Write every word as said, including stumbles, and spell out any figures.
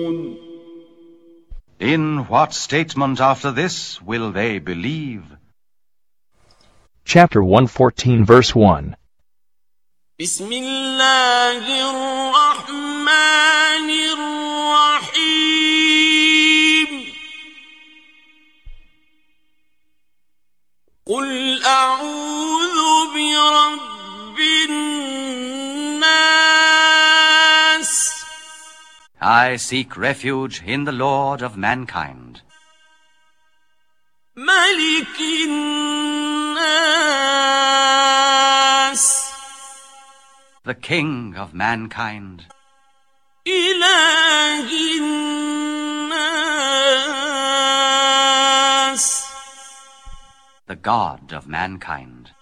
In what statement after this will they believe? Chapter one fourteen, verse one. بسم الله الرحمن الرحيم قل أعوذ برب الناس I seek refuge in the Lord of mankind, ملك الناس the King of mankind, إله الناس the God of mankind.